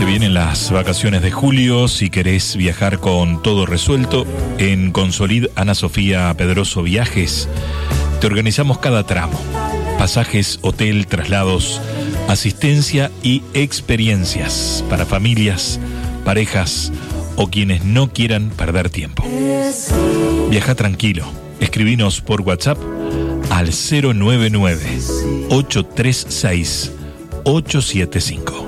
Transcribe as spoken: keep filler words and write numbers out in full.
vienen las vacaciones de julio. Si querés viajar con todo resuelto, en Consolid Ana Sofía Pedroso Viajes te organizamos cada tramo: pasajes, hotel, traslados, asistencia y experiencias para familias, parejas o quienes no quieran perder tiempo. Viaja tranquilo. Escribinos por WhatsApp al cero nueve nueve, ocho tres seis, ocho siete cinco.